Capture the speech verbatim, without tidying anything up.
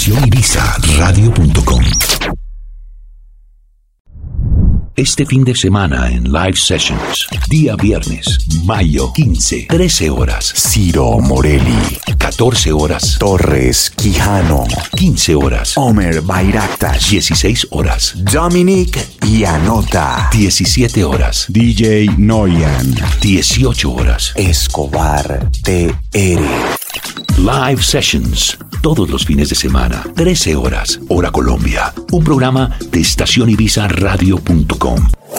estación ibiza radio punto com. Este fin de semana en Live Sessions, día viernes, mayo quince, trece horas, Ciro Morelli, catorce horas, Torres Quijano, quince horas, Omer Bayraktas, dieciséis horas, Dominic Ianota, diecisiete horas, D J Noyan, dieciocho horas, Escobar T R. Live Sessions, todos los fines de semana, trece horas, hora Colombia. Un programa de estación ibiza radio punto com.